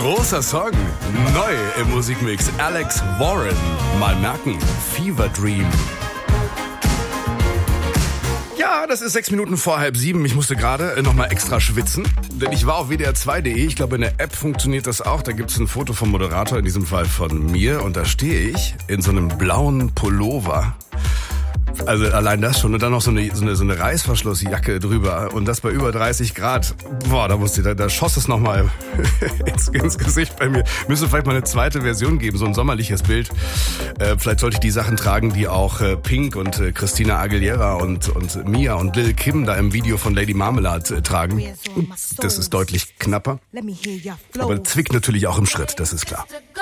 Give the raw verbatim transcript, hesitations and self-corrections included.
Großer Song, neu im Musikmix. Alex Warren, mal merken, Fever Dream. Ja, das ist sechs Minuten vor halb sieben. Ich musste gerade nochmal extra schwitzen, denn ich war auf w d r zwei punkt de. Ich glaube, in der App funktioniert das auch. Da gibt's ein Foto vom Moderator, in diesem Fall von mir. Und da stehe ich in so einem blauen Pullover. Also allein das schon. Und dann noch so eine, so eine, so eine Reißverschlussjacke drüber. Und das bei über dreißig Grad. Boah, da wusste ich, da, da schoss es nochmal ins, ins Gesicht bei mir. Müsste vielleicht mal eine zweite Version geben, so ein sommerliches Bild. Äh, vielleicht sollte ich die Sachen tragen, die auch äh, Pink und äh, Christina Aguilera und, und Mia und Lil Kim da im Video von Lady Marmalade äh, tragen. Das ist deutlich knapper. Aber zwickt natürlich auch im Schritt, das ist klar.